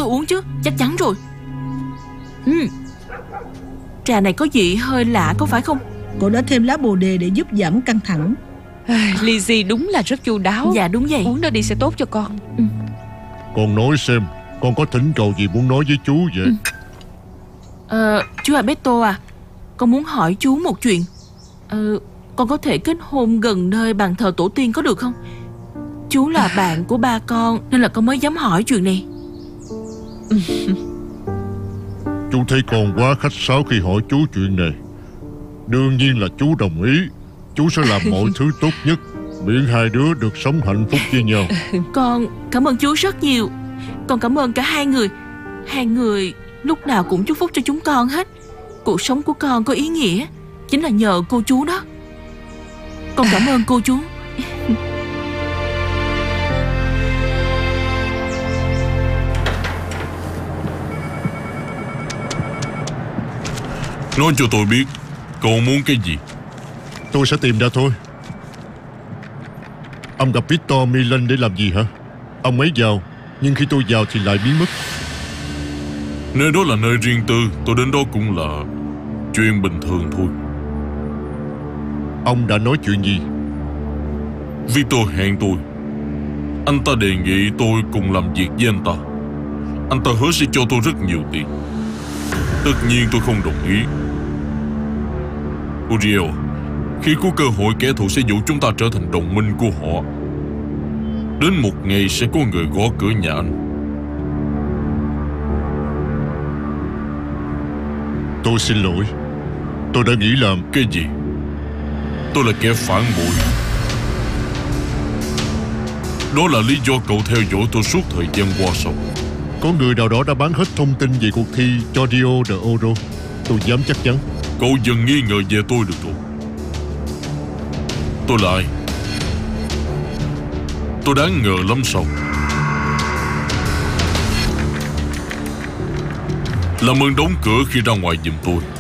tôi uống chứ, chắc chắn rồi. Trà này có vị hơi lạ có phải không? Cô đã thêm lá bồ đề để giúp giảm căng thẳng. Lizzie đúng là rất chu đáo. Dạ đúng vậy. Uống nó đi sẽ tốt cho con. Con nói xem, con có thỉnh cầu gì muốn nói với chú vậy? Chú Alberto à, con muốn hỏi chú một chuyện. Con có thể kết hôn gần nơi bàn thờ tổ tiên có được không? Chú là bạn của ba con nên là con mới dám hỏi chuyện này. Chú thấy con quá khách sáo khi hỏi chú chuyện này. Đương nhiên là chú đồng ý. Chú sẽ làm mọi thứ tốt nhất, miễn hai đứa được sống hạnh phúc với nhau. Con cảm ơn chú rất nhiều. Con cảm ơn cả hai người. Hai người lúc nào cũng chúc phúc cho chúng con hết. Cuộc sống của con có ý nghĩa chính là nhờ cô chú đó. Con cảm ơn cô chú. Nói cho tôi biết cậu muốn cái gì. Tôi sẽ tìm ra thôi. Ông gặp Victor Milan để làm gì hả? Ông ấy vào, nhưng khi tôi vào thì lại biến mất. Nơi đó là nơi riêng tư, tôi đến đó cũng là chuyện bình thường thôi. Ông đã nói chuyện gì? Victor hẹn tôi. Anh ta đề nghị tôi cùng làm việc với anh ta. Anh ta hứa sẽ cho tôi rất nhiều tiền. Tất nhiên tôi không đồng ý. Uriel, khi có cơ hội kẻ thù sẽ dụ chúng ta trở thành đồng minh của họ. Đến một ngày sẽ có người gõ cửa nhà anh. Tôi xin lỗi. Tôi đã nghĩ làm cái gì? Tôi là kẻ phản bội. Đó là lý do cậu theo dõi tôi suốt thời gian qua sao? Có người nào đó đã bán hết thông tin về cuộc thi cho Rio de Oro. Tôi dám chắc chắn. Cậu dừng nghi ngờ về tôi được rồi. Tôi là ai? Tôi đáng ngờ lắm sao? Làm ơn đóng cửa khi ra ngoài giùm tôi.